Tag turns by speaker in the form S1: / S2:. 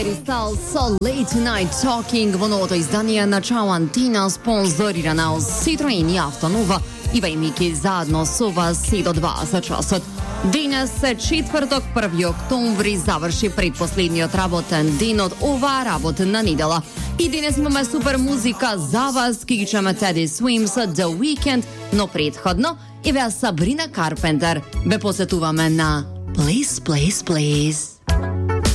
S1: Harry Styles So Late Tonight Talking во новото издание на Чао Антина, спонзорирана од Citroen и Автонова. Ива и Мики заедно со вас и до 2 часот. Денес е четврток, 1 октомври, заврши предпоследниот работен ден од оваа работна недела. И денес имаме супер музика за вас, ки ги чуеме Teddy Swims, The Weeknd, но предходно и веа Сабрина Карпентер. Бе посетуваме на Please, Please, Please.